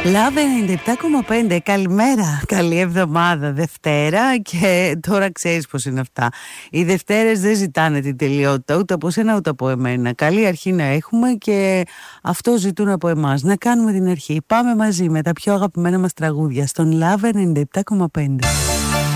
Love 97,5. Καλημέρα, καλή εβδομάδα, Δευτέρα. Και τώρα ξέρεις πως είναι αυτά. Οι Δευτέρες δεν ζητάνε την τελειότητα ούτε από σένα ούτε από εμένα. Καλή αρχή να έχουμε και αυτό ζητούν από εμάς. Να κάνουμε την αρχή. Πάμε μαζί με τα πιο αγαπημένα μας τραγούδια στον Love 97,5.